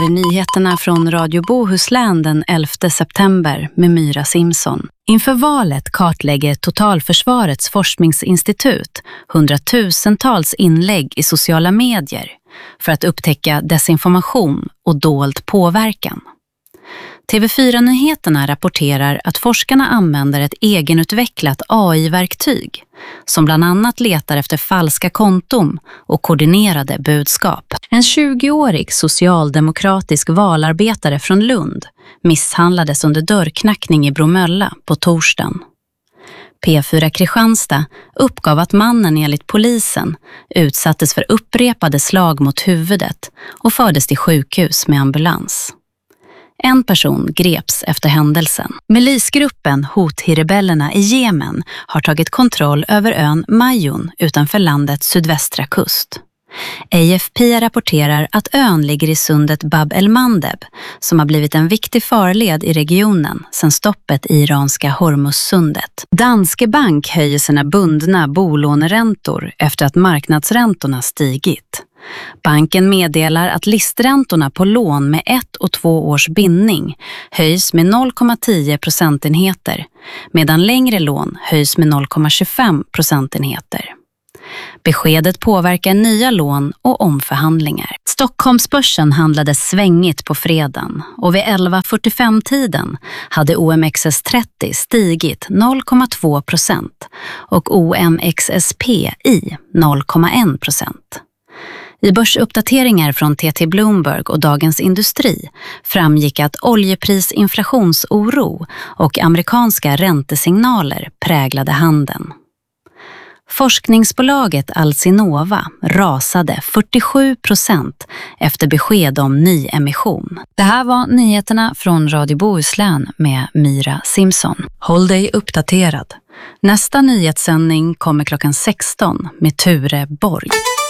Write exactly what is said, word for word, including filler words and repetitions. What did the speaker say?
här är nyheterna från Radio Bohuslän den elfte september med Myra Simson. Inför valet kartlägger Totalförsvarets forskningsinstitut hundratusentals inlägg i sociala medier för att upptäcka desinformation och dold påverkan. T V fyra-nyheterna rapporterar att forskarna använder ett egenutvecklat A I-verktyg som bland annat letar efter falska konton och koordinerade budskap. En tjugoårig socialdemokratisk valarbetare från Lund misshandlades under dörrknackning i Bromölla på torsdagen. P fyra Kristianstad uppgav att mannen enligt polisen utsattes för upprepade slag mot huvudet och fördes till sjukhus med ambulans. En person greps efter händelsen. Milisgruppen Houthi-rebellerna i Jemen har tagit kontroll över ön Mayun utanför landets sydvästra kust. A F P rapporterar att ön ligger i sundet Bab el-Mandeb som har blivit en viktig farled i regionen sedan stoppet i iranska Hormuzsundet. Danske Bank höjer sina bundna bolåneräntor efter att marknadsräntorna stigit. Banken meddelar att listräntorna på lån med ett och två års bindning höjs med noll komma tio procentenheter medan längre lån höjs med noll komma tjugofem procentenheter. Beskedet påverkar nya lån och omförhandlingar. Stockholmsbörsen handlade svängigt på fredagen och vid elva fyrtiofem-tiden hade O M X S trettio stigit noll komma två procent och O M X S P I noll komma en procent. I börsuppdateringar från T T Bloomberg och Dagens Industri framgick att oljeprisinflationsoro och amerikanska räntesignaler präglade handeln. Forskningsbolaget Alcinova rasade fyrtiosju procent efter besked om ny emission. Det här var nyheterna från Radio Bohuslän med Myra Simson. Håll dig uppdaterad. Nästa nyhetssändning kommer klockan sexton med Ture Borg.